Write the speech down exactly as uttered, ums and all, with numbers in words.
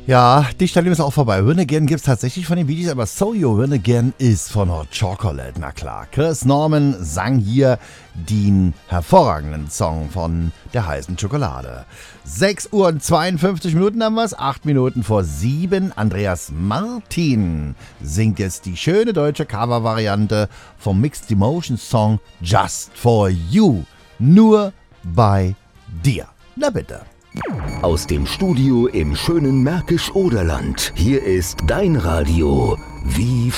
Ja, die Stelle ist auch vorbei. Run Again gibt es tatsächlich von den Bee Gees, aber So You Run Again ist von Hot Chocolate, na klar. Chris Norman sang hier den hervorragenden Song von der heißen Schokolade. sechs Uhr und zweiundfünfzig Minuten haben wir es, acht Minuten vor sieben. Andreas Martin singt jetzt die schöne deutsche Cover-Variante vom Mixed Emotion Song Just For You. Nur bei dir. Na bitte. Aus dem Studio im schönen Märkisch-Oderland. Hier ist dein Radio. Wie